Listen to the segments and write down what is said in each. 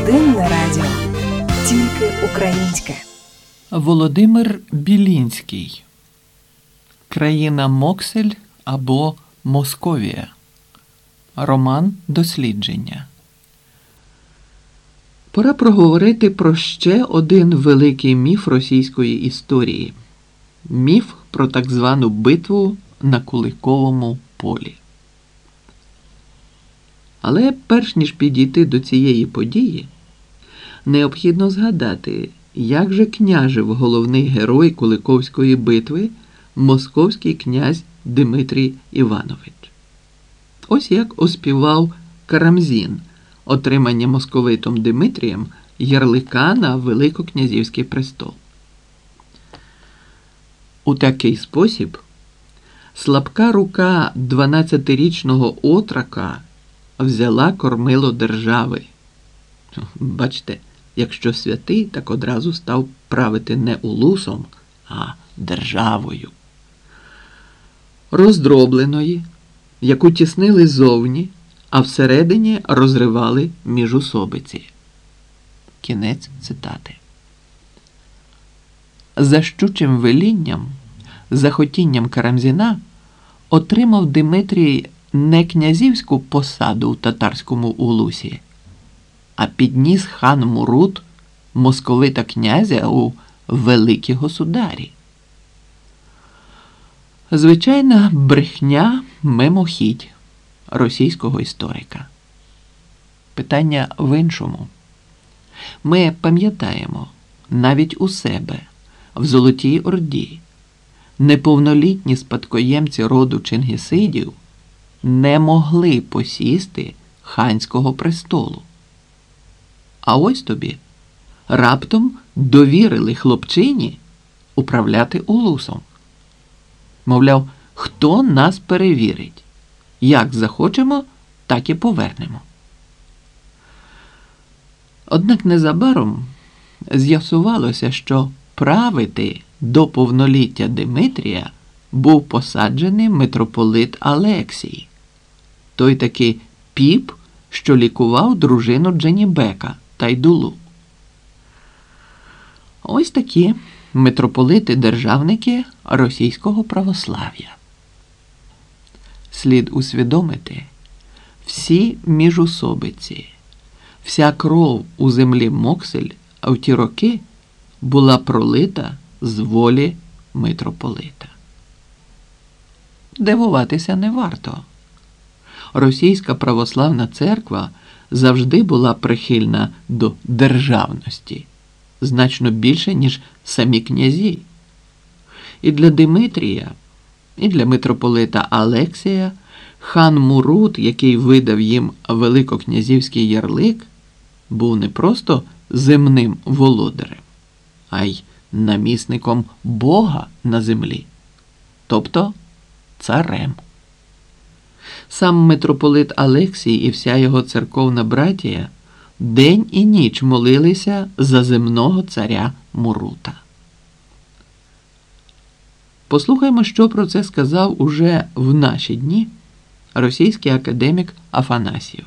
Єдине радіо. Тільки українське. Володимир Білінський. Країна Моксель або Московія. Роман дослідження. Пора проговорити про ще один великий міф російської історії. Міф про так звану битву на Куликовому полі. Але перш ніж підійти до цієї події, необхідно згадати, як же княжив головний герой Куликовської битви московський князь Дмитрій Іванович. Ось як оспівав Карамзін отримання московитом Дмитрієм ярлика на Великокнязівський престол. У такий спосіб слабка рука 12-річного отрока взяла кормило держави. Бачите, якщо святий, так одразу став правити не улусом, а державою. Роздробленої, яку тіснили зовні, а всередині розривали міжусобиці. Кінець цитати. За щучим велінням, за хотінням Карамзіна, отримав Дмитрій не князівську посаду у татарському улусі, а підніс хан Мурут московита князя у великі государі. Звичайна брехня мимохідь російського історика. Питання в іншому. Ми пам'ятаємо, навіть у себе, в Золотій Орді, неповнолітні спадкоємці роду Чингісидів не могли посісти ханського престолу. А ось тобі раптом довірили хлопчині управляти улусом. Мовляв, хто нас перевірить? Як захочемо, так і повернемо. Однак незабаром з'ясувалося, що правити до повноліття Дмитрія був посаджений митрополит Алексій. Той таки піп, що лікував дружину Дженібека Тайдулу. Ось такі митрополити-державники російського православ'я. Слід усвідомити, всі міжусобиці, вся кров у землі Моксель в ті роки була пролита з волі митрополита. Дивуватися не варто. Російська православна церква завжди була прихильна до державності, значно більше, ніж самі князі. І для Дмитрія, і для митрополита Алексія хан Мурут, який видав їм великокнязівський ярлик, був не просто земним володарем, а й намісником Бога на землі, тобто царем. Сам митрополит Алексій і вся його церковна братія день і ніч молилися за земного царя Мурута. Послухаймо, що про це сказав уже в наші дні російський академік Афанасьєв.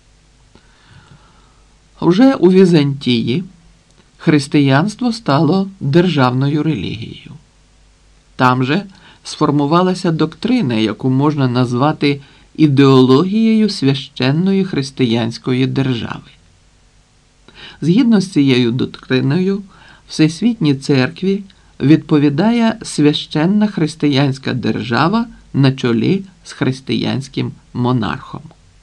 Уже у Візантії християнство стало державною релігією. Там же сформувалася доктрина, яку можна назвати ідеологією священної християнської держави. Згідно з цією доктриною, Всесвітній церкві відповідає священна християнська держава на чолі з християнським монархом.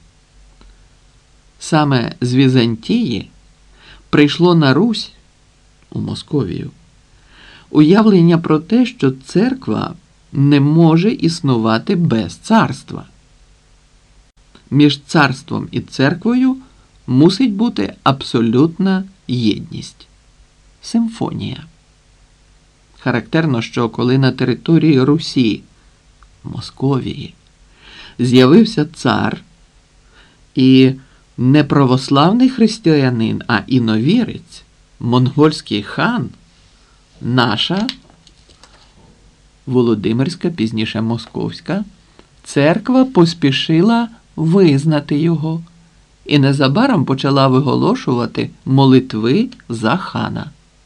Саме з Візантії прийшло на Русь, у Московію, уявлення про те, що церква не може існувати без царства. Між царством і церквою мусить бути абсолютна єдність. Симфонія. Характерно, що коли на території Русі, Московії, з'явився цар і не православний християнин, а іновірець, монгольський хан, наша Володимирська, пізніше Московська, церква поспішила визнати його і незабаром почала виголошувати молитви за хана.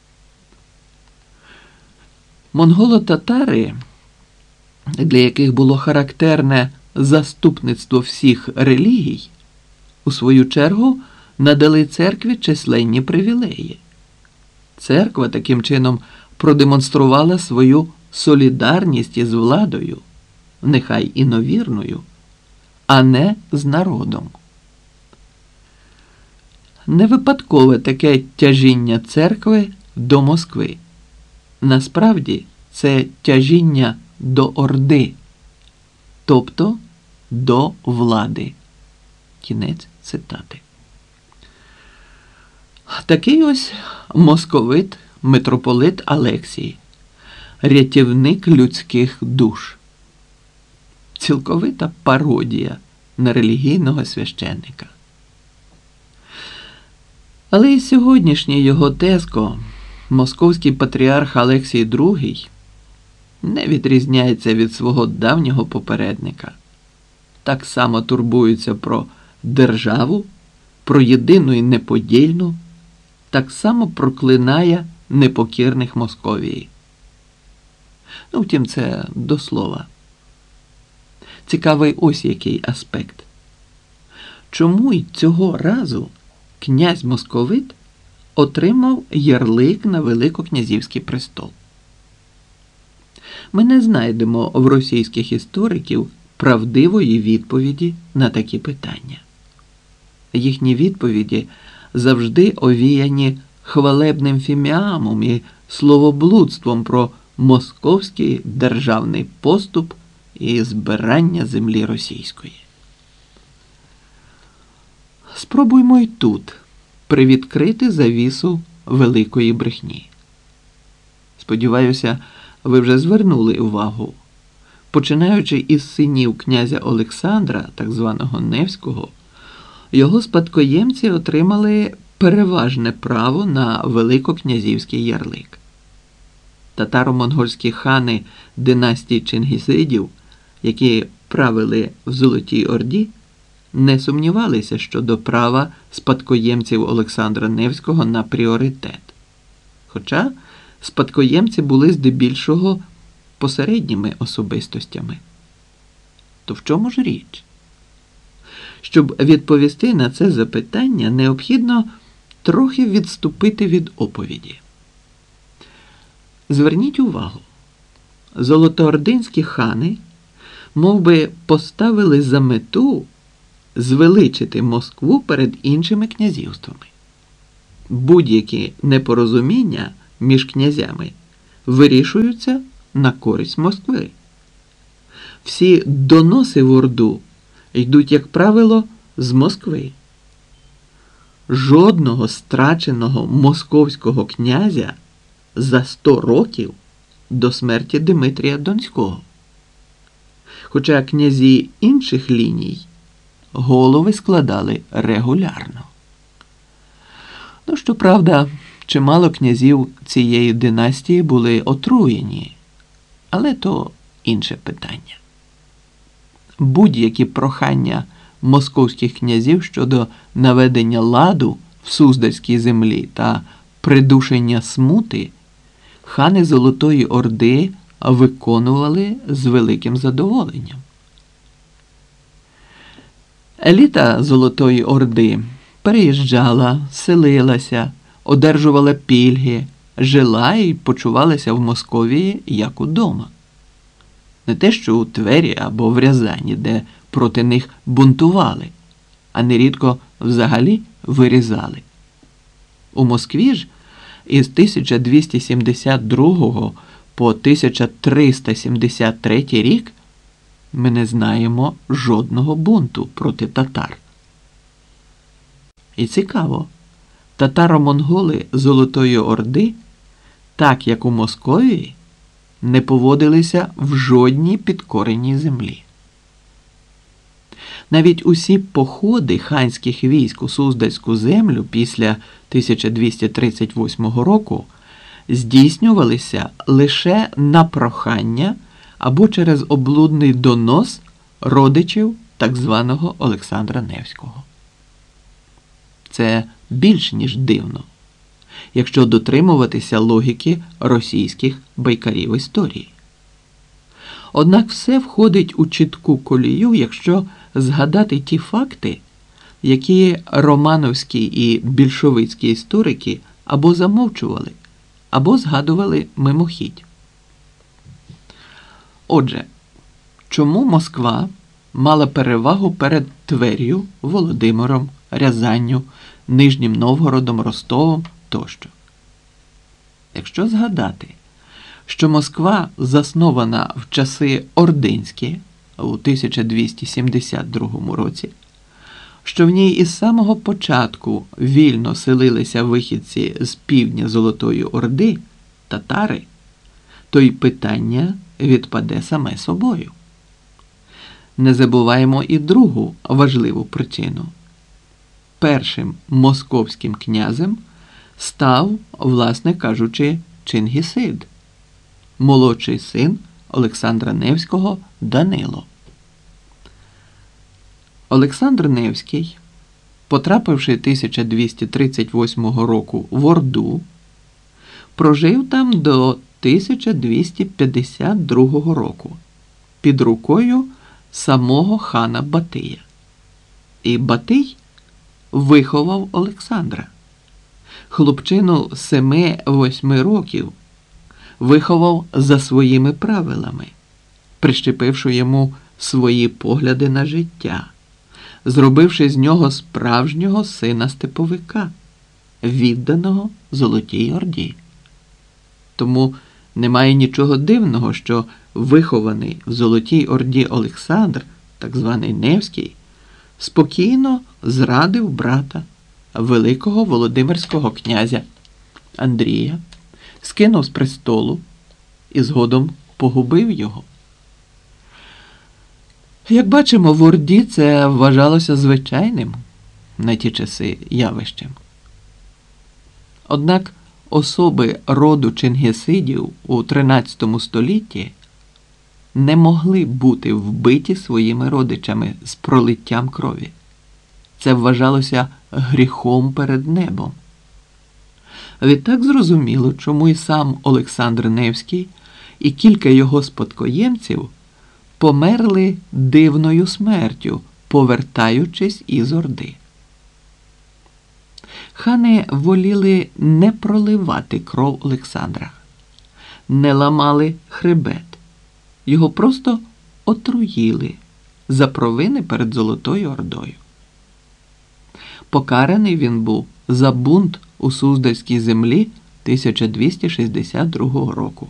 Монголо-татари, для яких було характерне заступництво всіх релігій, у свою чергу надали церкві численні привілеї. Церква таким чином продемонструвала свою солідарність із владою, нехай іновірною, а не з народом. Не випадкове таке тяжіння церкви до Москви. Насправді це тяжіння до Орди, тобто до влади. Кінець цитати. Такий ось московит митрополит Алексій, рятівник людських душ. Цілковита пародія на релігійного священника. Але і сьогоднішній його тезко, московський патріарх Алексій II, не відрізняється від свого давнього попередника. Так само турбується про державу, про єдину і неподільну, так само проклинає непокірних Московії. Втім, це до слова. Цікавий ось який аспект. Чому й цього разу князь Московит отримав ярлик на Великокнязівський престол? Ми не знайдемо в російських істориків правдивої відповіді на такі питання. Їхні відповіді завжди овіяні хвалебним фіміамом і словоблудством про московський державний поступ і збирання землі російської. Спробуймо й тут привідкрити завісу великої брехні. Сподіваюся, ви вже звернули увагу. Починаючи із синів князя Олександра, так званого Невського, його спадкоємці отримали переважне право на великокнязівський ярлик. Татаро-монгольські хани династії Чингісидів, які правили в Золотій Орді, не сумнівалися щодо права спадкоємців Олександра Невського на пріоритет. Хоча спадкоємці були здебільшого посередніми особистостями. То в чому ж річ? Щоб відповісти на це запитання, необхідно трохи відступити від оповіді. Зверніть увагу, золотоординські хани мов би поставили за мету звеличити Москву перед іншими князівствами. Будь-які непорозуміння між князями вирішуються на користь Москви. Всі доноси в Орду йдуть, як правило, з Москви. Жодного страченого московського князя за 100 років до смерті Димитрія Донського. Хоча князі інших ліній голови складали регулярно. Щоправда, чимало князів цієї династії були отруєні, але то інше питання. Будь-які прохання московських князів щодо наведення ладу в Суздальській землі та придушення смути хани Золотої Орди виконували з великим задоволенням. Еліта Золотої Орди переїжджала, селилася, одержувала пільги, жила і почувалася в Московії як удома. Не те, що у Твері або в Рязані, де проти них бунтували, а нерідко взагалі вирізали. У Москві ж із 1272 по 1373 рік ми не знаємо жодного бунту проти татар. І цікаво, татаро-монголи Золотої Орди, так як у Московії, не поводилися в жодній підкореній землі. Навіть усі походи ханських військ у Суздальську землю після 1238 року здійснювалися лише на прохання або через облудний донос родичів так званого Олександра Невського. це більш ніж дивно, якщо дотримуватися логіки російських байкарів історії. Однак все входить у чітку колію, якщо згадати ті факти, які романовські і більшовицькі історики або замовчували, або згадували мимохідь. Отже, чому Москва мала перевагу перед Твер'ю, Володимиром, Рязанню, Нижнім Новгородом, Ростовом тощо? Якщо згадати, що Москва заснована в часи ординські у 1272 році, що в ній із самого початку вільно селилися вихідці з півдня Золотої Орди, татари, то й питання відпаде саме собою. Не забуваємо і другу важливу причину. Першим московським князем став, власне кажучи, Чингісид, молодший син Олександра Невського Данило. Олександр Невський, потрапивши 1238 року в Орду, прожив там до 1252 року під рукою самого хана Батия. І Батий виховав Олександра, хлопчину 7-8 років, виховав за своїми правилами, прищепивши йому свої погляди на життя, зробивши з нього справжнього сина степовика, відданого Золотій Орді. Тому немає нічого дивного, що вихований в Золотій Орді Олександр, так званий Невський, спокійно зрадив брата, великого володимирського князя Андрія, скинув з престолу і згодом погубив його. Як бачимо, в Орді це вважалося звичайним на ті часи явищем. Однак особи роду Чингісидів у 13 столітті не могли бути вбиті своїми родичами з пролиттям крові. Це вважалося гріхом перед небом. Відтак зрозуміло, чому і сам Олександр Невський, і кілька його спадкоємців померли дивною смертю, повертаючись із Орди. Хани воліли не проливати кров Олександра, не ламали хребет, його просто отруїли за провини перед Золотою Ордою. Покараний він був за бунт у Суздальській землі 1262 року.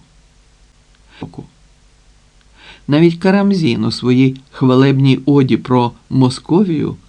Навіть Карамзін у своїй хвалебній оді про Московію